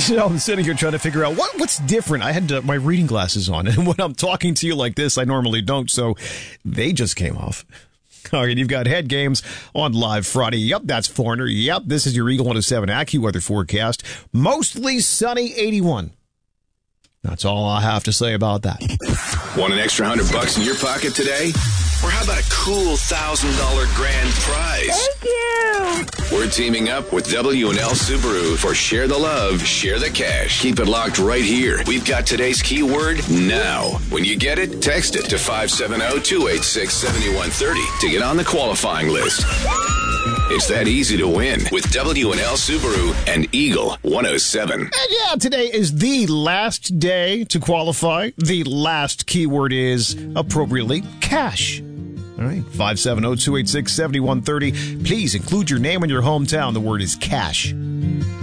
So I'm sitting here trying to figure out what's different. I had my reading glasses on, and when I'm talking to you like this, I normally don't, so they just came off. All right, you've got head games on Live Friday. Yep, that's Foreigner. Yep, this is your Eagle 107 AccuWeather forecast. Mostly sunny, 81. That's all I have to say about that. Want an extra $100 in your pocket today? Or how about a cool $1,000 grand prize? Thank you. We're teaming up with W&L Subaru for Share the Love, Share the Cash. Keep it locked right here. We've got today's keyword now. When you get it, text it to 570-286-7130 to get on the qualifying list. It's that easy to win with W&L Subaru and Eagle 107. And yeah, today is the last day to qualify. The last keyword is, appropriately, cash. All right, 570-286-7130. Please include your name and your hometown. The word is cash.